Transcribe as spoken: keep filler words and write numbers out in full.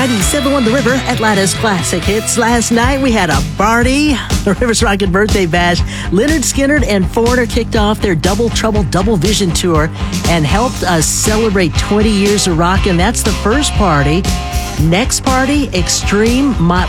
ninety-seven point one The River, Atlanta's classic hits. Last night we had a party. The River's Rockin' Birthday Bash. Lynyrd Skynyrd and Foreigner kicked off their Double Trouble Double Vision tour and helped us celebrate twenty years of rockin'. That's the first party. Next party, Extreme, Mott